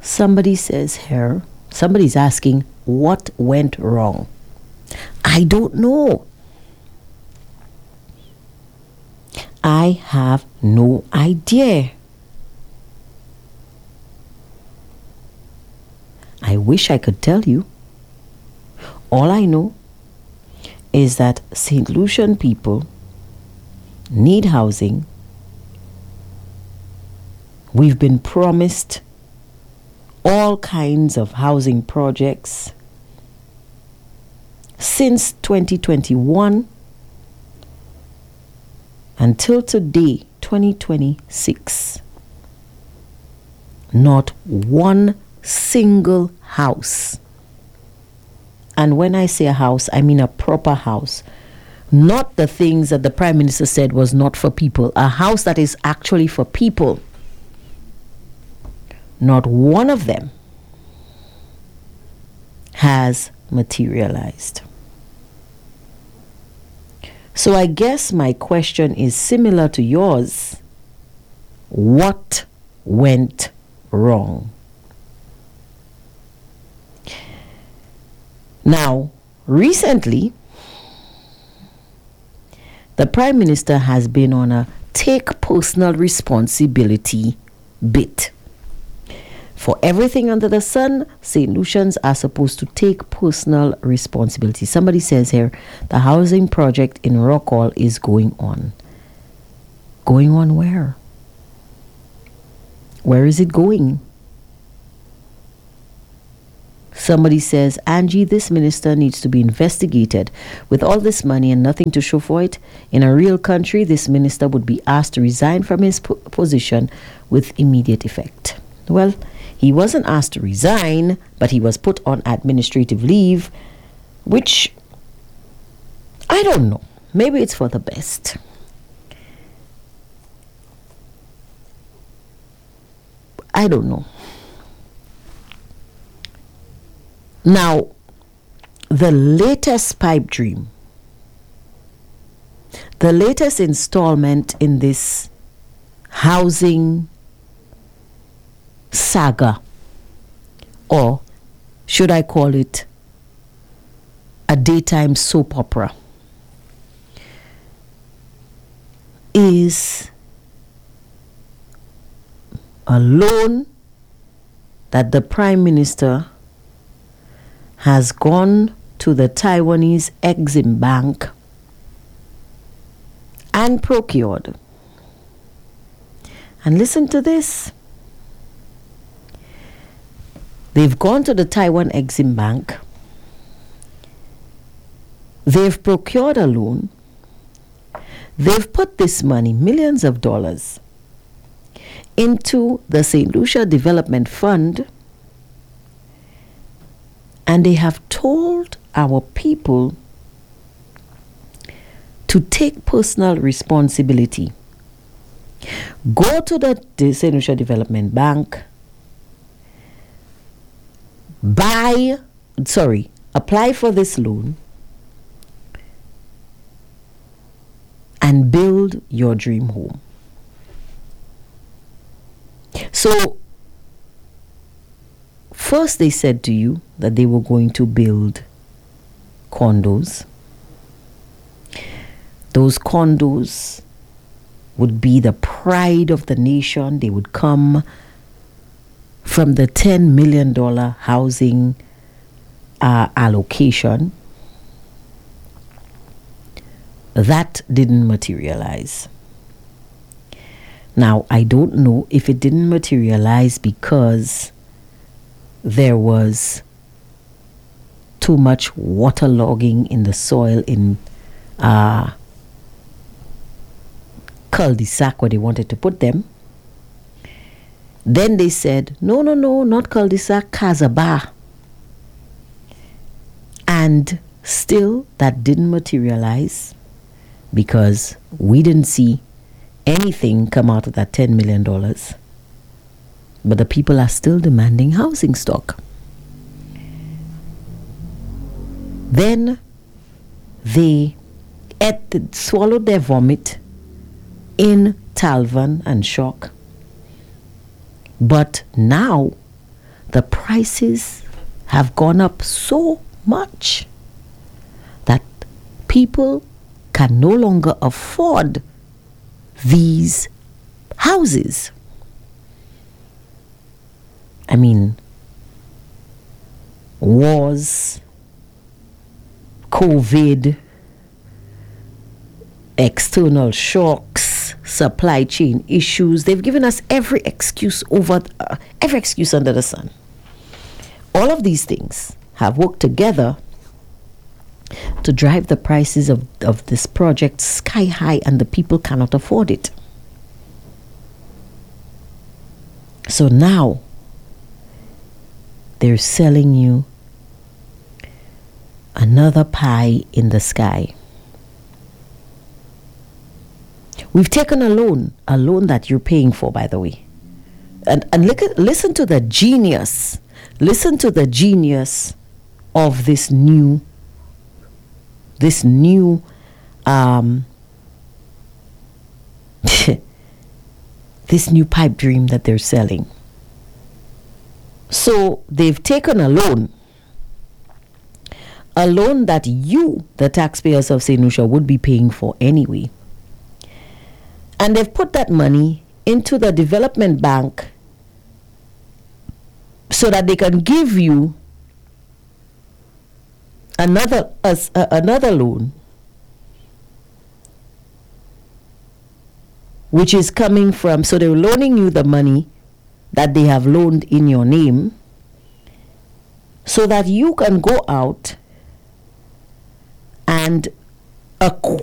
Somebody says here, somebody's asking, what went wrong? I don't know. I have no idea. I wish I could tell you. All I know is that St. Lucian people need housing. We've been promised all kinds of housing projects since 2021 until today, 2026. Not one single house. And when I say a house, I mean a proper house. Not the things that the Prime Minister said was not for people. A house that is actually for people. Not one of them has materialized. So I guess my question is similar to yours. What went wrong? Now, recently, the Prime Minister has been on a take personal responsibility bit. For everything under the sun, St. Lucians are supposed to take personal responsibility. Somebody says here, the housing project in Rockall is going on. Going on where? Where is it going? Somebody says, Angie, this minister needs to be investigated. With all this money and nothing to show for it, in a real country, this minister would be asked to resign from his position with immediate effect. Well, he wasn't asked to resign, but he was put on administrative leave, which, I don't know. Maybe it's for the best. I don't know. Now, the latest pipe dream, the latest installment in this housing saga, or should I call it a daytime soap opera, is a loan that the Prime Minister has gone to the Taiwanese Exim Bank and procured. And listen to this. They've gone to the Taiwan Exim Bank. They've procured a loan. They've put this money, millions of dollars, into the St. Lucia Development Fund, and they have told our people to take personal responsibility. Go to the St. Lucia Development Bank, apply for this loan, and build your dream home. So, first they said to you that they were going to build condos. Those condos would be the pride of the nation. They would come from the $10 million housing allocation. That didn't materialize. Now, I don't know if it didn't materialize because there was too much waterlogging in the soil in cul-de-sac where they wanted to put them. Then they said, no, not cul-de-sac, Casabah. And still, that didn't materialize because we didn't see anything come out of that $10 million. But the people are still demanding housing stock. Then they swallowed their vomit in Talvan and Shock. But now the prices have gone up so much that people can no longer afford these houses. I mean, wars, COVID, external shocks, supply chain issues. They've given us every excuse under the sun. All of these things have worked together to drive the prices of this project sky high, and the people cannot afford it. So now they're selling you another pie in the sky. We've taken a loan that you're paying for, by the way. And listen to the genius. Listen to the genius of this new this new pipe dream that they're selling. So they've taken a loan that you, the taxpayers of St. Lucia, would be paying for anyway. And they've put that money into the development bank so that they can give you another loan, which is coming from, so they're loaning you the money that they have loaned in your name so that you can go out and